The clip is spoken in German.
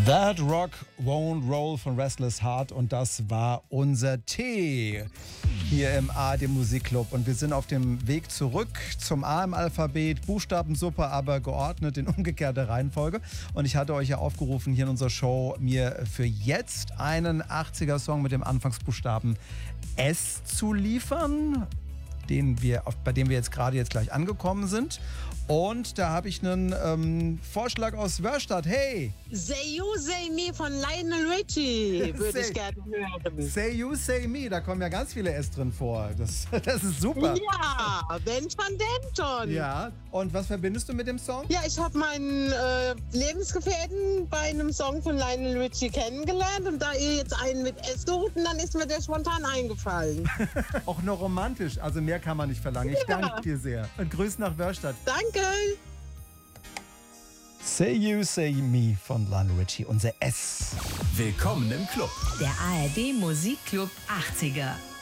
That Rock Won't Roll von Restless Heart und das war unser Tee hier im ARD Musikclub und wir sind auf dem Weg zurück zum A im Alphabet, Buchstabensuppe, aber geordnet in umgekehrter Reihenfolge und ich hatte euch ja aufgerufen hier in unserer Show mir für jetzt einen 80er Song mit dem Anfangsbuchstaben S zu liefern, bei dem wir jetzt gleich angekommen sind. Und da habe ich einen Vorschlag aus Wörstadt. Hey! Say You, Say Me von Lionel Richie würde ich gerne hören. Say You, Say Me, da kommen ja ganz viele S drin vor. Das ist super. Ja, Ben van Denton. Ja, und was verbindest du mit dem Song? Ja, ich habe meinen Lebensgefährten bei einem Song von Lionel Richie kennengelernt und da ihr jetzt einen mit S suchten, dann ist mir der spontan eingefallen. Auch noch romantisch, also mehr kann man nicht verlangen. Ich danke dir sehr. Und Grüß nach Wörstadt. Danke. Say You, Say Me von Lionel Richie, unser S. Willkommen im Club. Der ARD Musikclub 80er.